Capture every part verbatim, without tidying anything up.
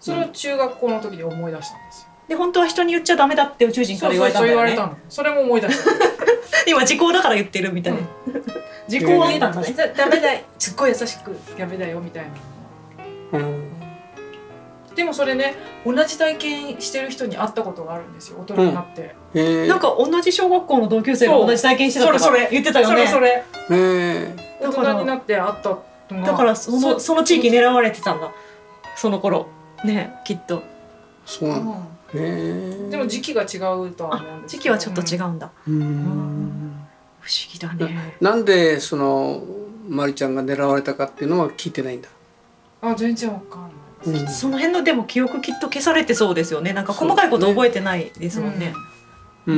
それを中学校の時に思い出したんですよ。 で本当は人に言っちゃダメだって宇宙人から言われたんだよね。 そうそうそう言われたの。それも思い出した。 今時効だから言ってるみたいな。時効を得たんだね。 ダメだよ、すっごい優しくダメだよみたいな。うん、でもそれね、同じ体験してる人に会ったことがあるんですよ、大人になって。 うん、なんか同じ小学校の同級生が同じ体験してたとか言ってたよね。 それそれ。大人になって会ったのが。 だからそのその地域狙われてたんだ。その頃ね、きっと。 そうなの。 でも時期が違うとは思うんですけど。 時期はちょっと違うんだ。不思議だね。 なんでそのまりちゃんが狙われたかっていうのは聞いてないんだ。 あ、全然わかんない。 その辺のでも記憶きっと消されてそうですよね。なんか細かいこと覚えてないですもんね。 うん。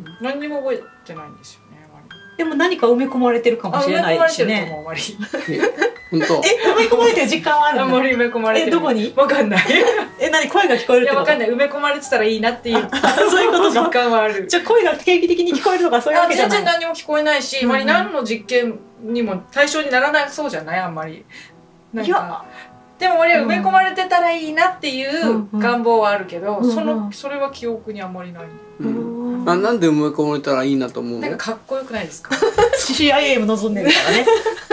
何にも覚えてないんですよね。 でも何か埋め込まれてるかもしれないしね。 本当。 え、埋め込まれてる実感はあるの？ あんまり埋め込まれてる。 え、どこに？ わかんない。 え、何声が聞こえるってこと？いや、わかんない。埋め込まれてたらいいなっていう。 そういうこと実感はある。 じゃあ声が定期的に聞こえるとかそういうわけじゃない？ 全然何も聞こえないし、まり何の実験にも対象にならないそうじゃない？あんまり。なんか。でも俺は埋め込まれてたらいいなっていう願望はあるけど、そのそれは記憶にあんまりない。 あ、なんで埋め込まれたらいいなと思うの？ なんかかっこよくないですか？ シーアイエー も望んでるからね。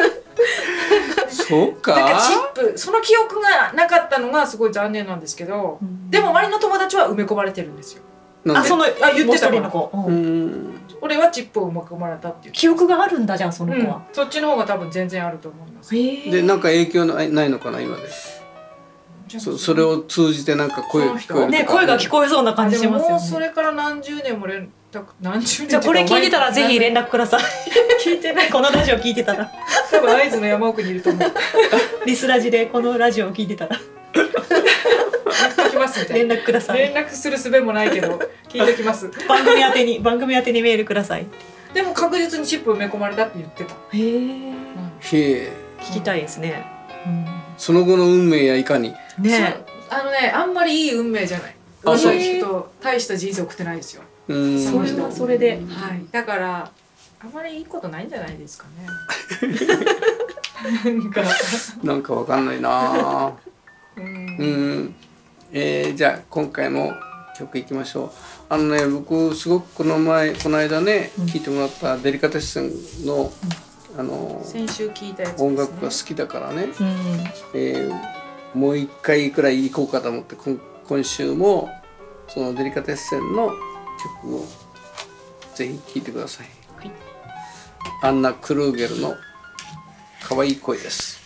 そうか。 なんかチップ、その記憶がなかったのがすごい残念なんですけど、でも周りの友達は埋め込まれてるんですよ。 あ、そのあ言ってたの子。 俺はチップを埋め込まれたっていう。 記憶があるんだじゃんその子は。 そっちの方が多分全然あると思います。 で、なんか影響ないのかな今で。そそれを通じてなんか声が聞こえるね、声が聞こえそうな感じしますよね。 もうそれから何十年も連絡、何十年。 じゃあこれ聞いてたらぜひ連絡ください。 聞いてない。 このラジオ聞いてたら。 多分会津の山奥にいると思う。 リスラジでこのラジオを聞いてたら。 聞いときますみたいな。 連絡ください。 連絡する術もないけど聞いときます。 番組宛てに番組宛てにメールください。 でも確実にチップ埋め込まれたって言ってた。 へえ。 へえ。 聞きたいですね。 その後の運命やいかに。 ね。あのね、あんまりいい運命じゃない。あ、そう聞くと大した人生送ってないですよ。 それはそれで、はい。 だからあんまりいいことないんじゃないですかね。なんかなんかわかんないな。うん。えー、じゃあ今回も曲いきましょう。あのね、僕すごくこの前この間ね聴いてもらったデリカテッセンのあの先週聞いたやつ音楽が好きだからね。えーもう一回くらい行こうかと思って今週もそのデリカテッセンの曲をぜひ聴いてください、はい、アンナ・クルーゲルの可愛い声です。